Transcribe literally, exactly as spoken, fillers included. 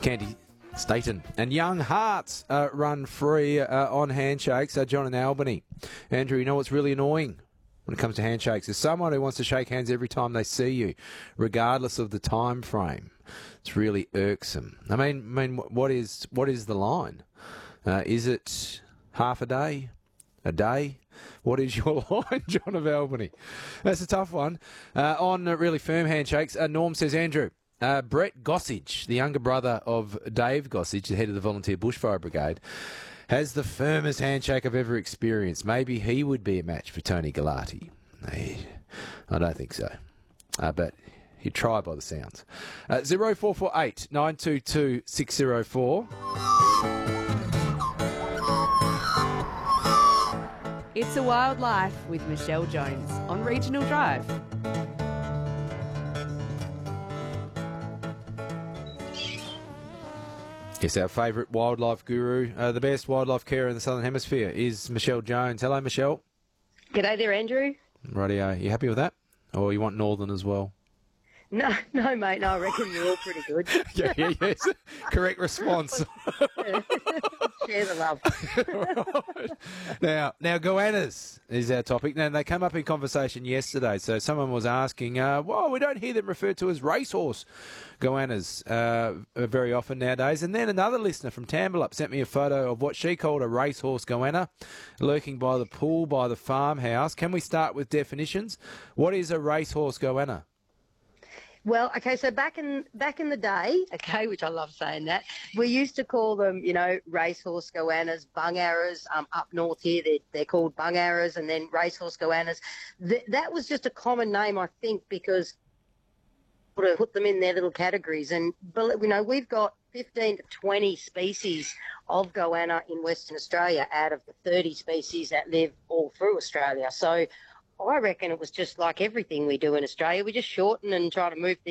Candy Staten. And Young Hearts uh, run free uh, on handshakes. Uh, John in Albany. Andrew, you know what's really annoying when it comes to handshakes? There's someone who wants to shake hands every time they see you, regardless of the time frame. It's really irksome. I mean, I mean, what is what is the line? Uh, is it half a day? A day? What is your line, John of Albany? That's a tough one. Uh, on uh, really firm handshakes, uh, Norm says, Andrew, uh, Brett Gossage, the younger brother of Dave Gossage, the head of the Volunteer Bushfire Brigade, has the firmest handshake I've ever experienced. Maybe he would be a match for Tony Galati. I don't think so. Uh, but he'd try by the sounds. Uh, zero four four eight nine two two six zero four. It's a Wild Life with Michelle Jones on Regional Drive. Yes, our favourite wildlife guru, uh, the best wildlife carer in the Southern Hemisphere, is Michelle Jones. Hello, Michelle. G'day there, Andrew. Rightio. You happy with that? Or you want Northern as well? No, no, mate. No, I reckon we're all pretty good. yeah, yeah, yes. Correct response. Share the love. Right. Now, now, goannas is our topic. Now, they came up in conversation yesterday. So someone was asking, uh, well, we don't hear them referred to as racehorse goannas uh, very often nowadays. And then another listener from Tambalup sent me a photo of what she called a racehorse goanna lurking by the pool by the farmhouse. Can we start with definitions? What is a racehorse goanna? Well, okay, so back in back in the day, okay, which I love saying that, we used to call them, you know, racehorse goannas, bungarras. Um, up north here, they're, they're called bungarras, and then racehorse goannas. Th- that was just a common name, I think, because to put them in their little categories. And, you know, we've got fifteen to twenty species of goanna in Western Australia out of the thirty species that live all through Australia. So I reckon it was just like everything we do in Australia. We just shorten and try to move things